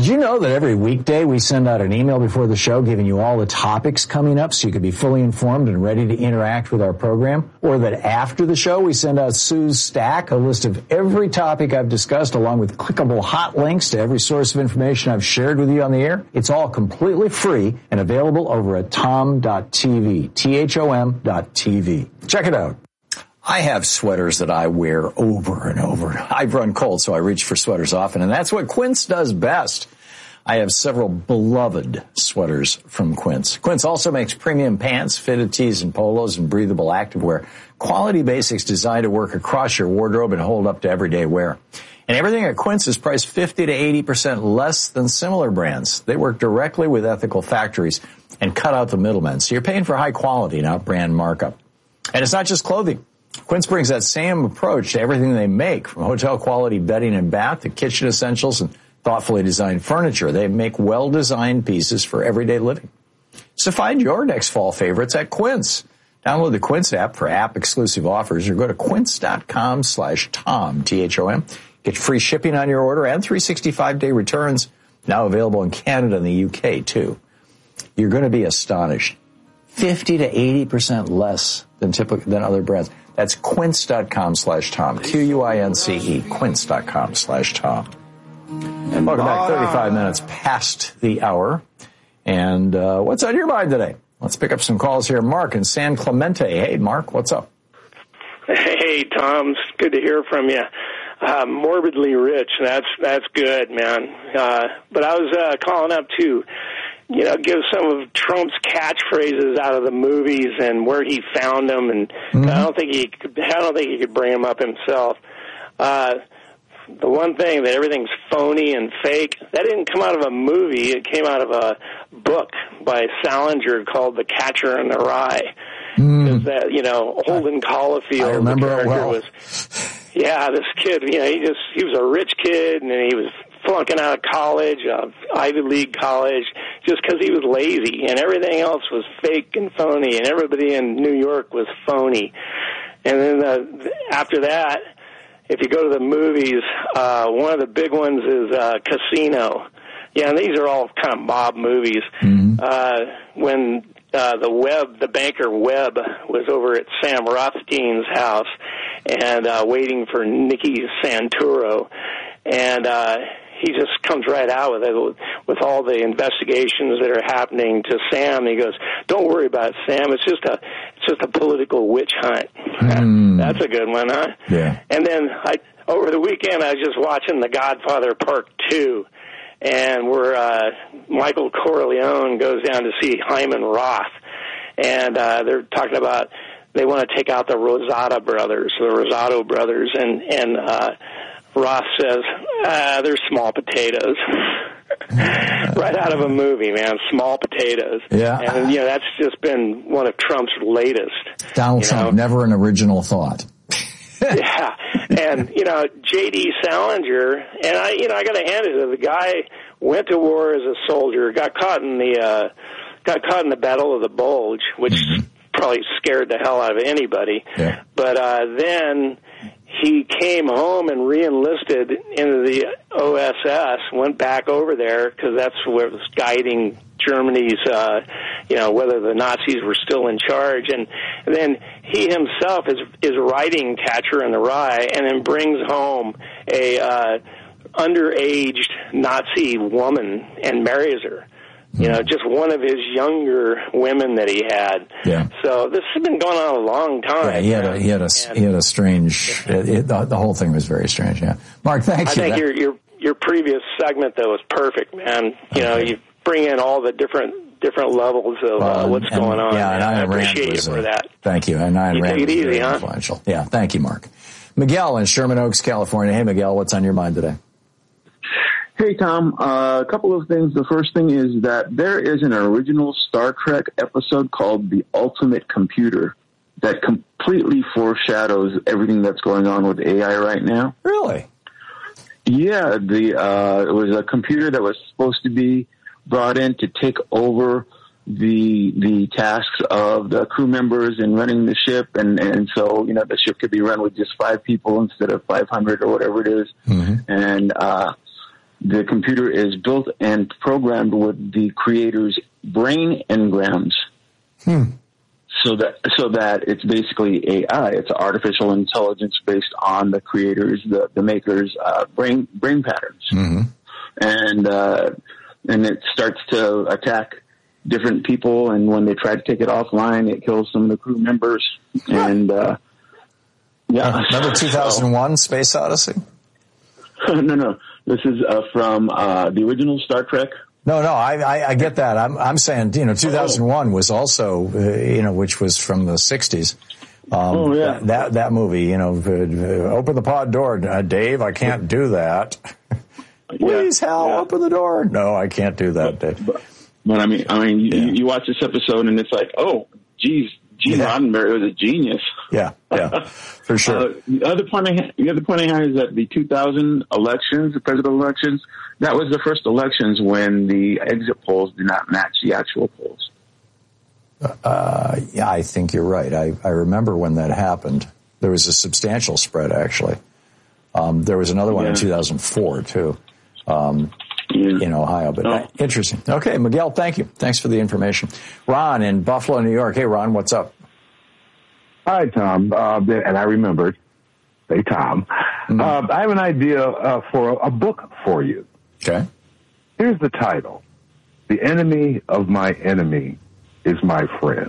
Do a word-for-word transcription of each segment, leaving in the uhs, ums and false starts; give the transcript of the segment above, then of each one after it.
Did you know that every weekday we send out an email before the show giving you all the topics coming up so you can be fully informed and ready to interact with our program? Or that after the show we send out Sue's Stack, a list of every topic I've discussed along with clickable hot links to every source of information I've shared with you on the air? It's all completely free and available over at tom dot t v, T H O M dot T V. Check it out. I have sweaters that I wear over and over. I've run cold, so I reach for sweaters often, and that's what Quince does best. I have several beloved sweaters from Quince. Quince also makes premium pants, fitted tees, and polos, and breathable activewear. Quality basics designed to work across your wardrobe and hold up to everyday wear. And everything at Quince is priced fifty to eighty percent less than similar brands. They work directly with ethical factories and cut out the middlemen, so you're paying for high quality, not brand markup. And it's not just clothing. Quince brings that same approach to everything they make, from hotel-quality bedding and bath to kitchen essentials and thoughtfully designed furniture. They make well-designed pieces for everyday living. So find your next fall favorites at Quince. Download the Quince app for app-exclusive offers or go to quince.com slash Tom, T H O M. Get free shipping on your order and three hundred sixty-five day returns. Now available in Canada and the U K, too. You're going to be astonished. fifty to eighty percent less than typical than other brands. That's quince.com slash Tom, Q U I N C E, quince.com slash Tom. And welcome back, thirty-five minutes past the hour. And uh, what's on your mind today? Let's pick up some calls here. Mark in San Clemente. Hey, Mark, what's up? Hey, Tom, it's good to hear from you. Uh, morbidly rich, that's that's good, man. Uh, but I was uh, calling up to, you know, give some of Trump's catchphrases out of the movies and where he found them, and mm-hmm. I don't think he could, I don't think he could bring them up himself. Uh, the one thing that everything's phony and fake, that didn't come out of a movie. It came out of a book by Salinger called The Catcher in the Rye. Mm. That, you know, Holden Caulfield, I remember the character well. was, yeah, this kid, you know, he just, he was a rich kid, and he was flunking out of college, uh, Ivy League college, just because he was lazy, and everything else was fake and phony, and everybody in New York was phony. And then uh, after that, if you go to the movies, uh, one of the big ones is uh, Casino. Yeah, and these are all kind of mob movies. Mm-hmm. Uh, when uh, the Webb, the banker Webb, was over at Sam Rothstein's house and uh, waiting for Nicky Santoro, and uh, he just comes right out with it, with all the investigations that are happening to Sam. He goes, "Don't worry about it, Sam. It's just a, it's just a political witch hunt." Mm. That's a good one, huh? Yeah. And then I, over the weekend, I was just watching The Godfather Part Two, and where uh, Michael Corleone goes down to see Hyman Roth, and uh, they're talking about they want to take out the Rosado brothers, the Rosado brothers, and and. Uh, Ross says, ah, they're small potatoes. Right out of a movie, man, small potatoes. Yeah. And, you know, that's just been one of Trump's latest. Donald Trump, know? Never an original thought. Yeah. And, you know, J D. Salinger, and I, you know, I got to hand it to the guy, went to war as a soldier, got caught in the, uh, got caught in the Battle of the Bulge, which mm-hmm. probably scared the hell out of anybody. Yeah. But uh, then he came home and re-enlisted into the O S S, went back over there because that's what was guiding Germany's, uh, you know, whether the Nazis were still in charge. And, and then he himself is is writing Catcher in the Rye, and then brings home a uh, underaged Nazi woman and marries her. You know, just one of his younger women that he had. Yeah. So this has been going on a long time. Yeah, he had a he had a and, he had a strange. It, it, the, the whole thing was very strange. Yeah, Mark, thank I you. I think that, your your your previous segment though was perfect, man. You okay. know, you bring in all the different different levels of well, uh, what's and, going on. Yeah, and I Ayn appreciate Rand was, you for uh, that. Thank you, and Ayn you Rand take it was easy, very huh? influential. Yeah, thank you, Mark. Miguel in Sherman Oaks, California. Hey, Miguel, what's on your mind today? Hey, Tom. Uh, a couple of things. The first thing is that there is an original Star Trek episode called The Ultimate Computer that completely foreshadows everything that's going on with A I right now. Really? Yeah. The uh, it was a computer that was supposed to be brought in to take over the the tasks of the crew members in running the ship, and, and so, you know, the ship could be run with just five people instead of five hundred or whatever it is. Mm-hmm. And uh the computer is built and programmed with the creator's brain engrams. Hmm. So that so that it's basically A I. It's artificial intelligence based on the creators, the the makers' uh, brain brain patterns, mm-hmm. and uh, and it starts to attack different people. And when they try to take it offline, it kills some of the crew members. And uh, yeah, remember two thousand one so, Space Odyssey? no, no, this is uh, from uh, the original Star Trek. No, no, I, I, I get that. I'm, I'm saying, you know, two thousand one was also, uh, you know, which was from the sixties. Um, oh, yeah. That, that movie, you know, uh, open the pod door. Uh, Dave, I can't do that. Please, yeah, Hal, yeah. open the door. No, I can't do that, Dave. But, but I mean, I mean, yeah. you, you watch this episode and it's like, oh, geez, Gene yeah. Roddenberry was a genius. Yeah, yeah, for sure. Uh, the other point I ha- the other point I have is that the two thousand elections, the presidential elections, that was the first elections when the exit polls did not match the actual polls. Uh, yeah, I think you're right. I, I remember when that happened. There was a substantial spread, actually. Um, there was another one yeah. in two thousand four, too, um, yeah. in Ohio. But oh. Interesting. Okay, Miguel, thank you. Thanks for the information. Ron in Buffalo, New York. Hey, Ron, what's up? Hi, Tom. Uh, and I remembered. Hey, Tom. Mm-hmm. Uh, I have an idea uh, for a book for you. Okay. Here's the title. The enemy of my enemy is my friend.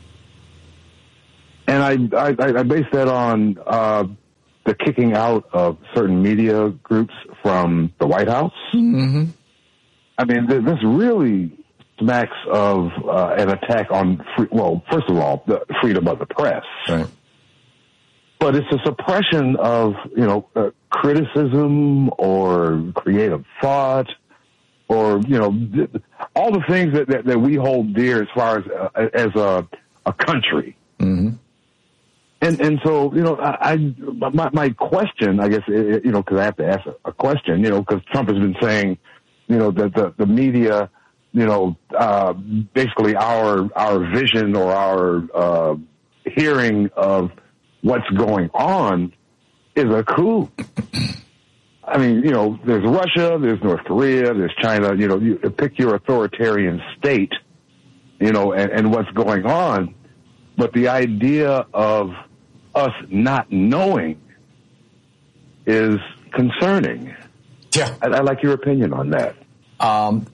And I, I, I base that on uh, the kicking out of certain media groups from the White House. Mm-hmm. I mean, this really smacks of uh, an attack on, free, well, first of all, the freedom of the press. Right. But it's a suppression of, you know, uh, criticism or creative thought or, you know, th- all the things that, that, that we hold dear as far as uh, as a, a country. Mm-hmm. And and so, you know, I, I my, my question, I guess, you know, because I have to ask a, a question, you know, because Trump has been saying, you know, that the, the media, you know, uh, basically our our vision or our uh, hearing of what's going on is a coup. I mean, you know, there's Russia, there's North Korea, there's China, you know, you pick your authoritarian state, you know, and, and what's going on. But the idea of us not knowing is concerning. Yeah. I'd, I'd like your opinion on that. Um,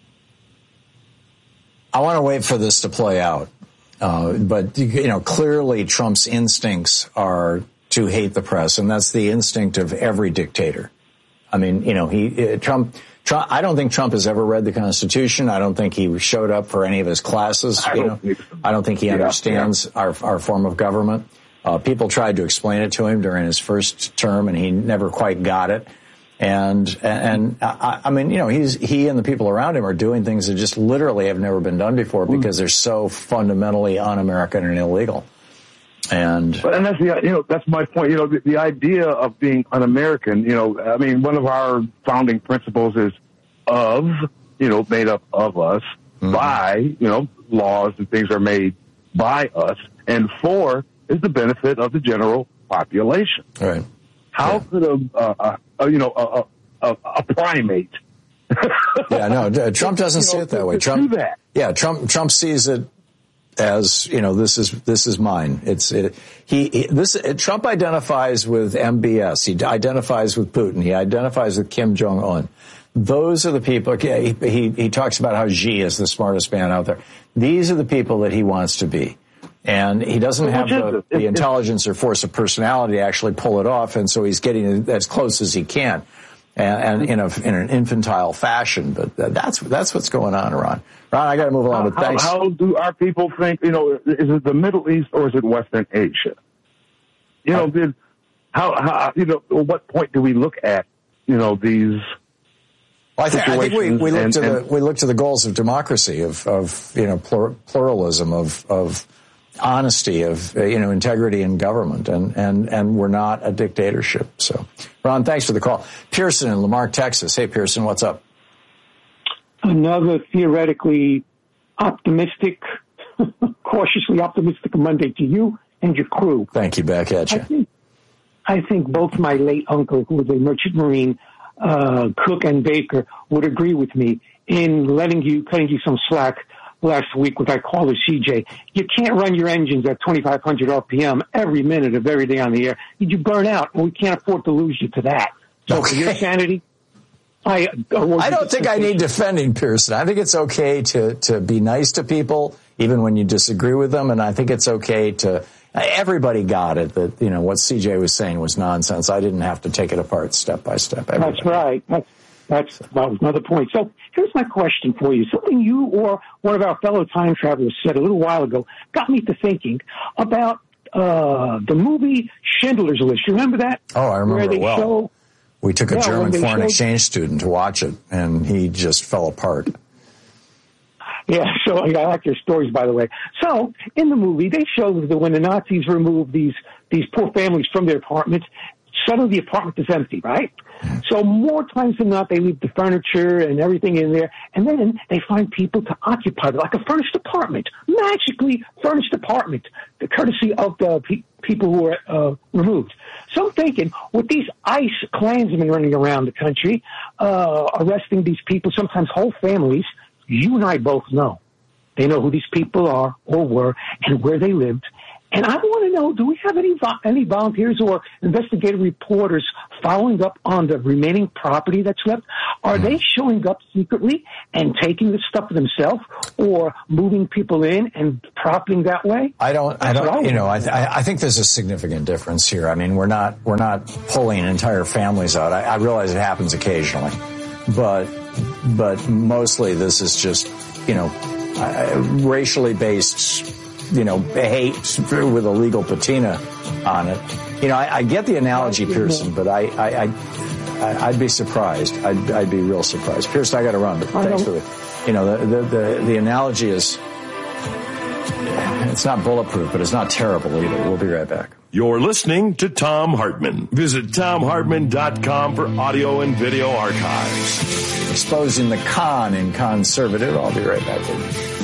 I want to wait for this to play out. Uh, but, you know, clearly Trump's instincts are to hate the press, and that's the instinct of every dictator. I mean, you know, he uh, Trump, Trump. I don't think Trump has ever read the Constitution. I don't think he showed up for any of his classes. I you don't know, think so. I don't think he yeah, understands yeah. our our form of government. Uh, people tried to explain it to him during his first term, and he never quite got it. And, and I, I mean, you know, he's, he and the people around him are doing things that just literally have never been done before because they're so fundamentally un-American and illegal. And, and that's the, you know, that's my point. You know, the, the idea of being un-American, you know, I mean, one of our founding principles is of, you know, made up of us, mm-hmm. by, you know, laws and things are made by us, and for is the benefit of the general population. Right. How yeah. could a, a, a, you know, a, a, a primate? yeah, no, Trump doesn't see know, it that way. Trump, do that. yeah, Trump, Trump sees it as, you know, this is, this is mine. It's, it, he, he this, it, Trump identifies with M B S. He identifies with Putin. He identifies with Kim Jong-un. Those are the people, he, he, he talks about how Xi is the smartest man out there. These are the people that he wants to be. And he doesn't have the, the intelligence or force of personality to actually pull it off, and so he's getting as close as he can, and, and in, a, in an infantile fashion. But that's that's what's going on, Ron. Ron, I got to move along. But thanks. How, how do our people think? You know, is it the Middle East or is it Western Asia? You know, did, how how you know? At what point do we look at you know these? Well, I think, I think we, we look and, to the and, we look to the goals of democracy, of of you know plur, pluralism, of of honesty, of uh, you know integrity in government, and and and we're not a dictatorship. So, Ron, thanks for the call. Pearson in Lamar, Texas. Hey, Pearson, what's up? Another theoretically optimistic, cautiously optimistic Monday to you and your crew. Thank you. Back at you. I think, I think both my late uncle, who was a merchant marine, uh, Cook and Baker would agree with me in letting you, cutting you some slack last week with our caller C J. You can't run your engines at twenty-five hundred R P M every minute of every day on the air. You burn out, and we can't afford to lose you to that. So okay. for your sanity, I I don't think I need defending Pearson. I think it's okay to, to be nice to people, even when you disagree with them, and I think it's okay to... Everybody got it that, you know, what C J was saying was nonsense. I didn't have to take it apart step by step. Everybody. That's right. That's, that's that was another point. So here's my question for you. Something you or one of our fellow time travelers said a little while ago got me to thinking about uh, the movie Schindler's List. You remember that? Oh, I remember Where they it well. Show, we took a yeah, German foreign showed, exchange student to watch it, and he just fell apart. Yeah, so I like your stories, by the way. So in the movie, they show that when the Nazis removed these these poor families from their apartments, suddenly the apartment is empty, right? So more times than not, they leave the furniture and everything in there, and then they find people to occupy it, like a furnished apartment, magically furnished apartment, the courtesy of the pe- people who are uh, removed. So I'm thinking, with these ICE Klansmen running around the country, uh, arresting these people, sometimes whole families, you and I both know. They know who these people are or were and where they lived. And I want to know, do we have any vo- any volunteers or investigative reporters following up on the remaining property that's left? Are they showing up secretly and taking the stuff themselves or moving people in and profiting that way? I don't, That's I don't, I you know, I, th- I think there's a significant difference here. I mean, we're not, we're not pulling entire families out. I, I realize it happens occasionally, but, but mostly this is just, you know, uh, racially based, you know, hate with a legal patina on it. You know, I, I get the analogy, Pearson, but I, I, I, I'd be surprised. I'd, I'd be real surprised. Pearson, I got to run, but thanks for the, you know, the, the, the, the analogy is, it's not bulletproof, but it's not terrible either. We'll be right back. You're listening to Thom Hartmann. Visit Thom Hartmann dot com for audio and video archives. Exposing the con in conservative. I'll be right back with you.